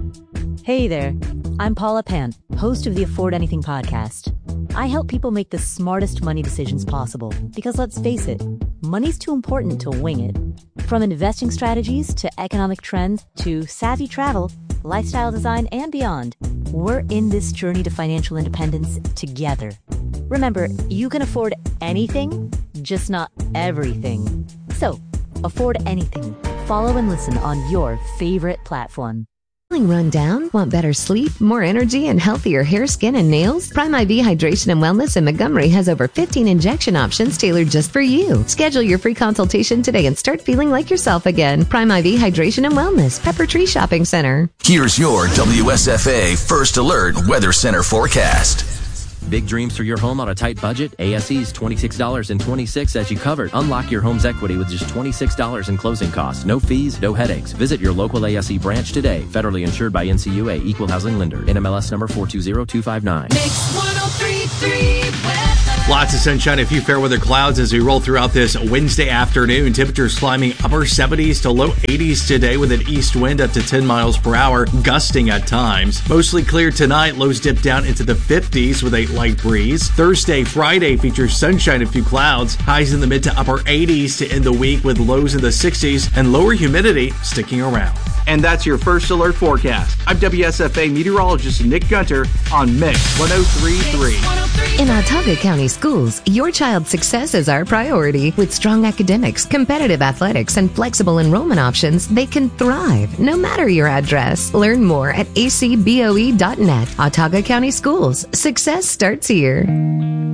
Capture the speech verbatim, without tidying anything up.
Hey there, I'm Paula Pant, host of the Afford Anything podcast. I help people make the smartest money decisions possible because let's face it, money's too important to wing it. From investing strategies to economic trends to savvy travel, lifestyle design, and beyond, we're in this journey to financial independence together. Remember, you can afford anything, just not everything. So, afford anything. Follow and listen on your favorite platform. Feeling run down? Want better sleep, more energy, and healthier hair, skin, and nails? Prime I V Hydration and Wellness in Montgomery has over fifteen injection options tailored just for you. Schedule your free consultation today and start feeling like yourself again. Prime I V Hydration and Wellness, Pepper Tree Shopping Center. Here's your W S F A First Alert Weather Center forecast. Big dreams for your home on a tight budget? A S E's twenty-six dollars and twenty-six cents as you covered. Unlock your home's equity with just twenty-six dollars in closing costs. No fees, no headaches. Visit your local A S E branch today. Federally insured by N C U A, Equal Housing Lender. N M L S number four two zero two five nine. Mix one oh three point three weather. Lots of sunshine, a few fair weather clouds as we roll throughout this Wednesday afternoon. Temperatures climbing upper seventies to low eighties today with an east wind up to ten miles per hour, gusting at times. Mostly clear tonight. Lows dip down into the fifties with a light breeze. Thursday, Friday features sunshine, a few clouds. Highs in the mid to upper eighties to end the week with lows in the sixties and lower humidity sticking around. And that's your First Alert forecast. I'm W S F A meteorologist Nick Gunter on Mix one oh three point three. In Autauga County Schools, your child's success is our priority. With strong academics, competitive athletics, and flexible enrollment options, they can thrive no matter your address. Learn more at a c b o e dot net. Autauga County Schools. Success starts here.